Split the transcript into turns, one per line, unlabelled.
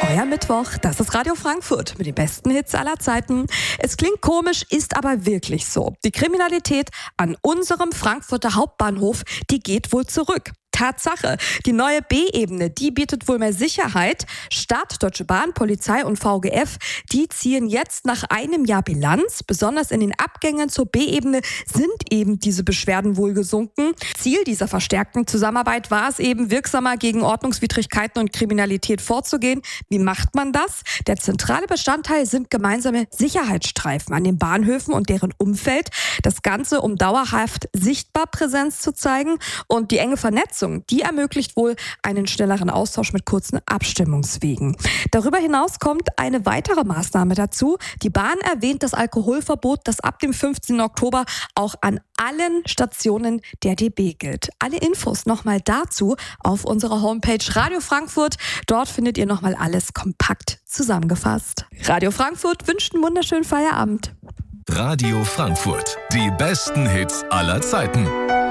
Euer Mittwoch, das ist Radio Frankfurt mit den besten Hits aller Zeiten. Es klingt komisch, ist aber wirklich so. Die Kriminalität an unserem Frankfurter Hauptbahnhof, die geht wohl zurück. Tatsache, die neue B-Ebene, die bietet wohl mehr Sicherheit. Stadt, Deutsche Bahn, Polizei und VGF, die ziehen jetzt nach einem Jahr Bilanz. Besonders in den Abgängen zur B-Ebene sind eben diese Beschwerden wohl gesunken. Ziel dieser verstärkten Zusammenarbeit war es eben, wirksamer gegen Ordnungswidrigkeiten und Kriminalität vorzugehen. Wie macht man das? Der zentrale Bestandteil sind gemeinsame Sicherheitsstreifen an den Bahnhöfen und deren Umfeld. Das Ganze, um dauerhaft sichtbar Präsenz zu zeigen, und die enge Vernetzung, die ermöglicht wohl einen schnelleren Austausch mit kurzen Abstimmungswegen. Darüber hinaus kommt eine weitere Maßnahme dazu. Die Bahn erwähnt das Alkoholverbot, das ab dem 15. Oktober auch an allen Stationen der DB gilt. Alle Infos nochmal dazu auf unserer Homepage Radio Frankfurt. Dort findet ihr nochmal alles kompakt zusammengefasst. Radio Frankfurt wünscht einen wunderschönen Feierabend.
Radio Frankfurt, die besten Hits aller Zeiten.